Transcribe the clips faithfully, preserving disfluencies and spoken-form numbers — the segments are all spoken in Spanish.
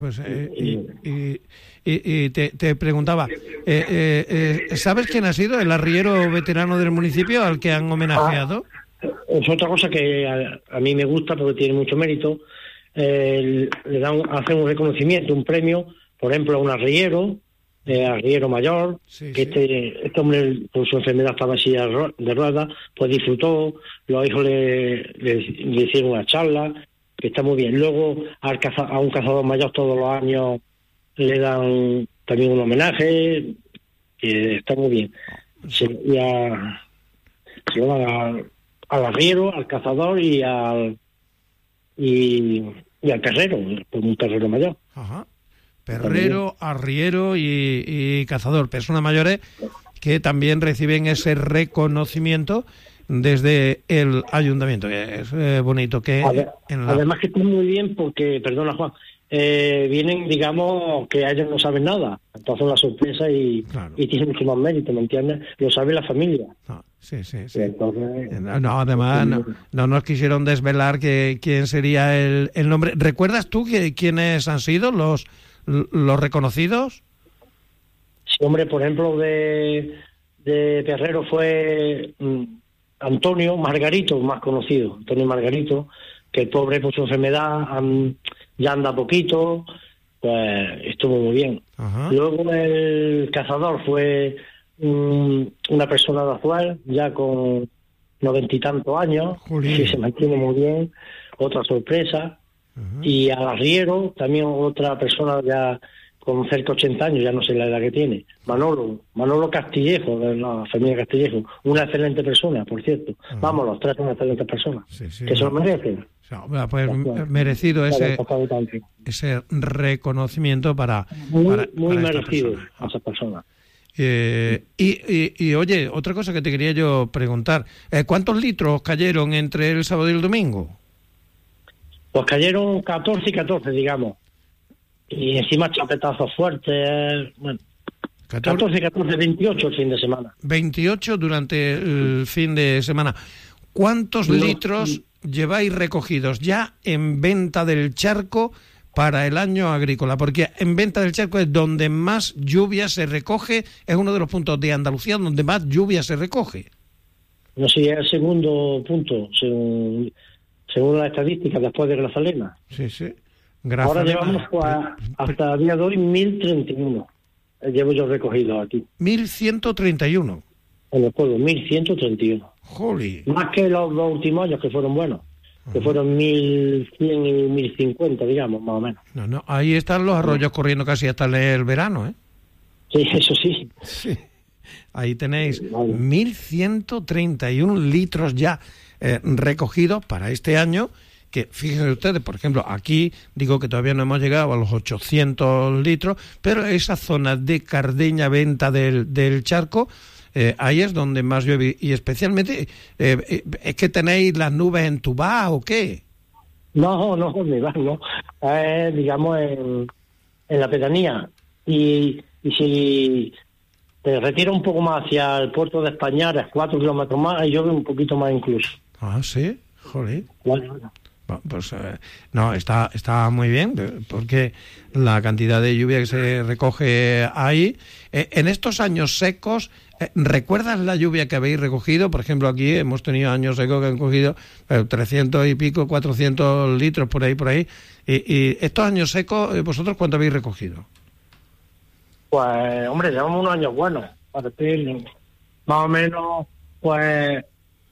Pues eh, y, y, y, y te, te preguntaba, eh, eh, eh, ¿sabes quién ha sido el arriero veterano del municipio al que han homenajeado? Ah, es otra cosa que a, a mí me gusta porque tiene mucho mérito. Eh, le dan, hacen un reconocimiento, un premio, por ejemplo, a un arriero, eh, arriero mayor, sí, que sí. este, este hombre por su enfermedad estaba en silla de ruedas, pues disfrutó, los hijos le, le, le hicieron una charla, que está muy bien. Luego al caza, a un cazador mayor todos los años le dan también un homenaje, que está muy bien. Se, y a, se llama al, al arriero, al cazador y al y, y al carrero, pues un carrero mayor. Ajá. Perrero, arriero y, y cazador, personas mayores que también reciben ese reconocimiento desde el ayuntamiento. Es eh, bonito que Además, en la... además que está muy bien porque, perdona Juan, eh, vienen, digamos, que ellos no saben nada, entonces la sorpresa y, claro. y tiene mucho más mérito, ¿me entiendes? Lo sabe la familia. No, sí, sí, sí. Entonces, no, además no, no nos quisieron desvelar que quién sería el, el nombre. ¿Recuerdas tú que quiénes han sido los los reconocidos? Sí, hombre, por ejemplo, de, de Perrero fue mm, Antonio Margarito, más conocido, Antonio Margarito, que el pobre por su enfermedad um, ya anda poquito, pues estuvo muy bien. Ajá. Luego el cazador fue um, una persona de Azuel, ya con noventa y tantos años, Jolín. que se mantiene muy bien, otra sorpresa. Uh-huh. Y al arriero, también otra persona ya con cerca de ochenta años, ya no sé la edad que tiene, Manolo, Manolo Castillejo, de la familia Castillejo, una excelente persona, por cierto. Uh-huh. Vamos, los tres son excelentes personas, sí, sí, que no. se lo merecen. No, pues merecido ese, ese reconocimiento para... Muy, para, muy para merecido persona. a esas personas. Eh, y, y, y oye, otra cosa que te quería yo preguntar, eh, ¿cuántos litros cayeron entre el sábado y el domingo? Pues cayeron catorce y catorce, digamos. Y encima chapetazos fuertes. Bueno, catorce, catorce, veintiocho el fin de semana. veintiocho durante el fin de semana. ¿Cuántos no, litros no. lleváis recogidos ya en Venta del Charco para el año agrícola? Porque en Venta del Charco es donde más lluvia se recoge, es uno de los puntos de Andalucía donde más lluvia se recoge. No sé, es el segundo punto, según... según las estadísticas, después de Grazalema. Sí, sí. Grazalema. Ahora llevamos pues, hasta el día de hoy mil treinta y uno. Llevo yo recogido aquí. mil ciento treinta y uno. En el pueblo, mil ciento treinta y uno. Jolly. Más que los dos últimos años, que fueron buenos. Uh-huh. Que fueron mil cien y mil cincuenta, digamos, más o menos. No, no, ahí están los arroyos uh-huh. corriendo casi hasta el verano, ¿eh? Sí, eso sí. Sí. Ahí tenéis vale. mil ciento treinta y uno litros ya eh, recogidos para este año, que fíjense ustedes, por ejemplo, aquí digo que todavía no hemos llegado a los ochocientos litros, pero esa zona de Cardeña, Venta del, del Charco, eh, ahí es donde más llueve, y especialmente, eh, eh, ¿es que tenéis las nubes entubadas o qué? No, no, no, no, eh, digamos en, en la pedanía, y, y si... te retira un poco más hacia el puerto de Españares, cuatro kilómetros más, y llueve un poquito más incluso. Ah, ¿sí? Joder. Bueno, bueno. Bueno, pues eh, no, está está muy bien, porque la cantidad de lluvia que se recoge ahí, eh, en estos años secos, eh, ¿recuerdas la lluvia que habéis recogido? Por ejemplo, aquí hemos tenido años secos que han cogido eh, trescientos y pico, cuatrocientos litros por ahí, por ahí, y, y estos años secos, eh, ¿vosotros cuánto habéis recogido? Pues, hombre, llevamos unos años buenos, para decir, más o menos, pues,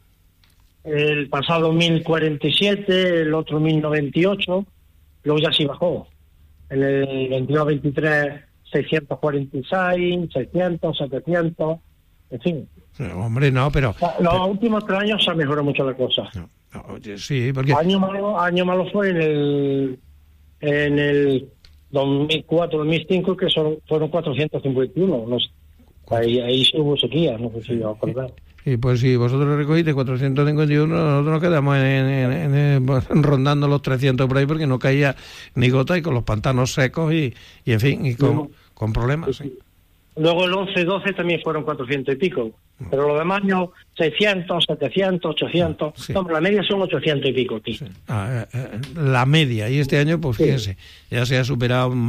el pasado mil cuarenta y siete, el otro mil noventa y ocho, luego ya sí bajó. En el veintidós veintitrés, seiscientos cuarenta y seis, seiscientos, setecientos, en fin. No, hombre, no, pero... O sea, los pero... últimos tres años se ha mejorado mucho la cosa. No, no, oye, sí, porque... Año malo, año malo fue en el... en el... dos mil cuatro, dos mil cinco, que son, fueron cuatrocientos cincuenta y uno, no sé. Ahí, ahí sí hubo sequía, no sé si os acordáis. Y pues si vosotros recogiste cuatrocientos cincuenta y uno, nosotros nos quedamos en, en, en, en, rondando los trescientos por ahí, porque no caía ni gota, y con los pantanos secos y, y en fin, y con, no. con problemas. Sí. Luego el once doce también fueron cuatrocientos y pico. Pero los demás años, seiscientos, setecientos, ochocientos, sí. No, la media son ochocientos y pico, tío. Sí. Ah, eh, eh, la media, y este año, pues fíjense, sí. Ya se ha superado